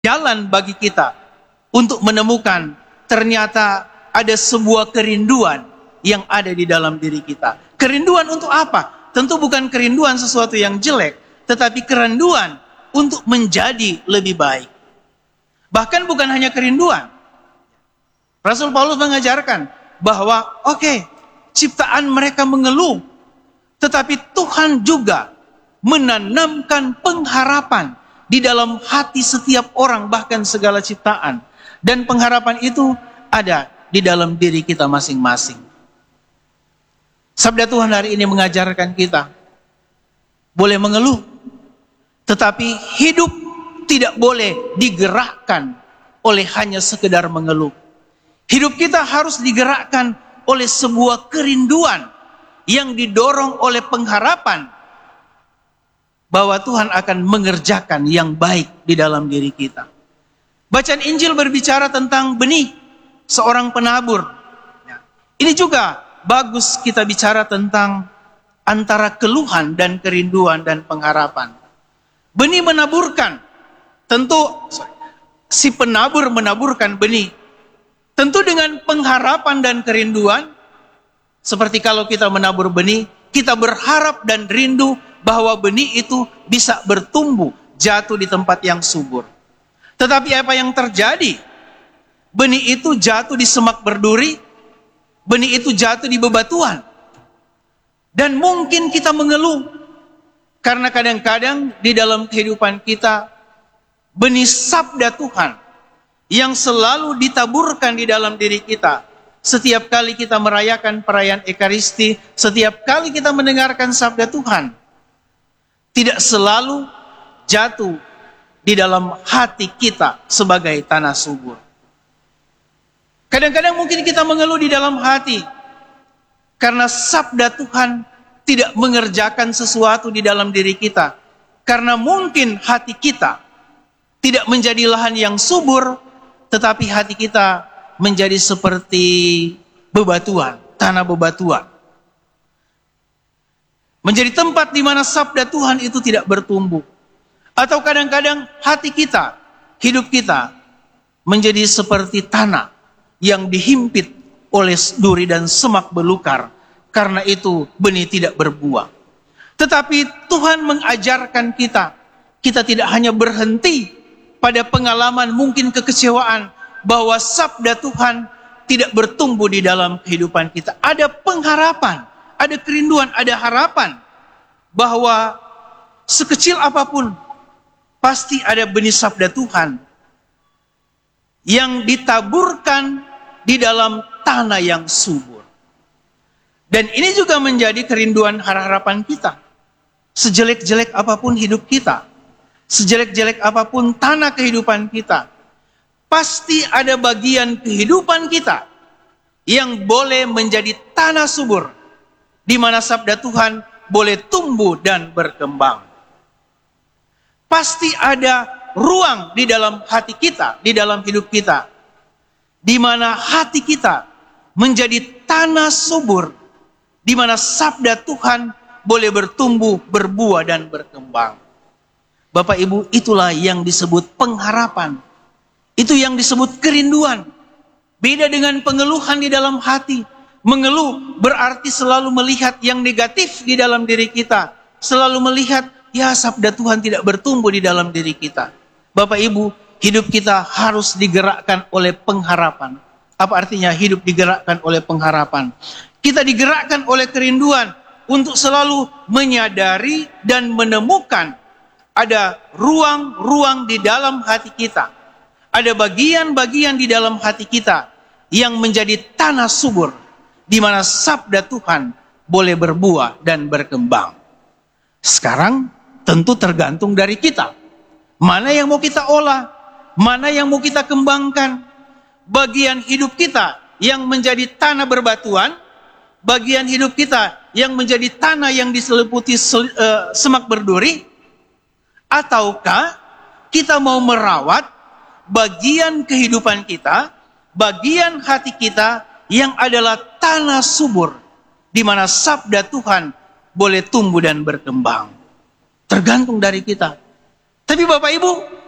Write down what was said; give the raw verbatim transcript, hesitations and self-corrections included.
jalan bagi kita untuk menemukan ternyata ada sebuah kerinduan yang ada di dalam diri kita. Kerinduan untuk apa? Tentu bukan kerinduan sesuatu yang jelek, tetapi kerinduan untuk menjadi lebih baik. Bahkan bukan hanya kerinduan. Rasul Paulus mengajarkan bahwa oke, okay, ciptaan mereka mengeluh, tetapi Tuhan juga menanamkan pengharapan di dalam hati setiap orang, bahkan segala ciptaan. Dan pengharapan itu ada di dalam diri kita masing-masing. Sabda Tuhan hari ini mengajarkan kita boleh mengeluh, tetapi hidup tidak boleh digerakkan oleh hanya sekedar mengeluh. Hidup kita harus digerakkan oleh sebuah kerinduan yang didorong oleh pengharapan bahwa Tuhan akan mengerjakan yang baik di dalam diri kita. Bacaan Injil berbicara tentang benih seorang penabur. Ini juga bagus kita bicara tentang antara keluhan dan kerinduan dan pengharapan. Benih menaburkan, tentu si penabur menaburkan benih. Tentu dengan pengharapan dan kerinduan, seperti kalau kita menabur benih, kita berharap dan rindu bahwa benih itu bisa bertumbuh, jatuh di tempat yang subur. Tetapi apa yang terjadi? Benih itu jatuh di semak berduri, benih itu jatuh di bebatuan. Dan mungkin kita mengeluh, karena kadang-kadang di dalam kehidupan kita, benih sabda Tuhan yang selalu ditaburkan di dalam diri kita. Setiap kali kita merayakan perayaan Ekaristi, setiap kali kita mendengarkan sabda Tuhan, tidak selalu jatuh di dalam hati kita sebagai tanah subur. Kadang-kadang mungkin kita mengeluh di dalam hati, karena sabda Tuhan tidak mengerjakan sesuatu di dalam diri kita. Karena mungkin hati kita tidak menjadi lahan yang subur, tetapi hati kita menjadi seperti bebatuan, tanah bebatuan. Menjadi tempat di mana sabda Tuhan itu tidak bertumbuh. Atau kadang-kadang hati kita, hidup kita menjadi seperti tanah yang dihimpit oleh duri dan semak belukar. Karena itu benih tidak berbuah. Tetapi Tuhan mengajarkan kita, kita tidak hanya berhenti pada pengalaman mungkin kekecewaan bahwa sabda Tuhan tidak bertumbuh di dalam kehidupan kita. Ada pengharapan, ada kerinduan, ada harapan bahwa sekecil apapun pasti ada benih sabda Tuhan yang ditaburkan di dalam tanah yang subur. Dan ini juga menjadi kerinduan harapan kita. Sejelek-jelek apapun hidup kita, sejelek-jelek apapun tanah kehidupan kita, pasti ada bagian kehidupan kita yang boleh menjadi tanah subur, di mana sabda Tuhan boleh tumbuh dan berkembang. Pasti ada ruang di dalam hati kita, di dalam hidup kita, di mana hati kita menjadi tanah subur, di mana sabda Tuhan boleh bertumbuh, berbuah dan berkembang. Bapak Ibu, itulah yang disebut pengharapan. Itu yang disebut kerinduan. Beda dengan pengeluhan di dalam hati. Mengeluh berarti selalu melihat yang negatif di dalam diri kita. Selalu melihat, ya sabda Tuhan tidak bertumbuh di dalam diri kita. Bapak Ibu, hidup kita harus digerakkan oleh pengharapan. Apa artinya hidup digerakkan oleh pengharapan? Kita digerakkan oleh kerinduan untuk selalu menyadari dan menemukan ada ruang-ruang di dalam hati kita. Ada bagian-bagian di dalam hati kita yang menjadi tanah subur, di mana sabda Tuhan boleh berbuah dan berkembang. Sekarang tentu tergantung dari kita. Mana yang mau kita olah, mana yang mau kita kembangkan. Bagian hidup kita yang menjadi tanah berbatuan, bagian hidup kita yang menjadi tanah yang diselimuti semak berduri, ataukah kita mau merawat bagian kehidupan kita, bagian hati kita yang adalah tanah subur, di mana sabda Tuhan boleh tumbuh dan berkembang. Tergantung dari kita. Tapi Bapak Ibu,